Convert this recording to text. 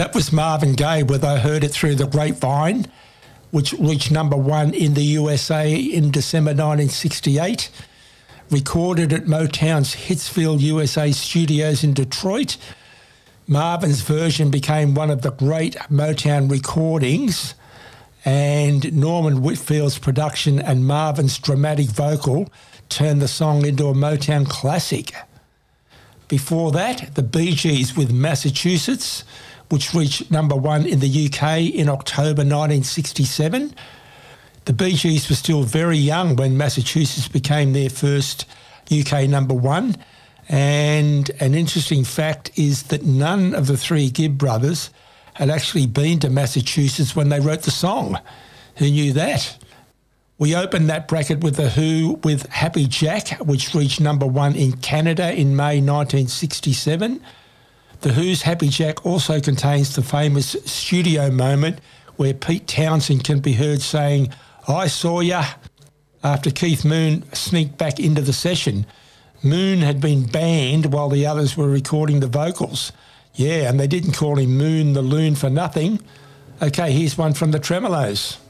that was Marvin Gaye with I Heard It Through the Grapevine, which reached number one in the USA in December 1968. Recorded at Motown's Hitsville, USA studios in Detroit. Marvin's version became one of the great Motown recordings, and Norman Whitfield's production and Marvin's dramatic vocal turned the song into a Motown classic. Before that, the Bee Gees with Massachusetts, which reached number one in the UK in October 1967. The Bee Gees were still very young when Massachusetts became their first UK number one. And an interesting fact is that none of the three Gibb brothers had actually been to Massachusetts when they wrote the song. Who knew that? We opened that bracket with The Who with Happy Jack, which reached number one in Canada in May 1967. The Who's Happy Jack also contains the famous studio moment where Pete Townsend can be heard saying, "I saw ya," after Keith Moon sneaked back into the session. Moon had been banned while the others were recording the vocals. Yeah, and they didn't call him Moon the Loon for nothing. Okay, here's one from the Tremolos.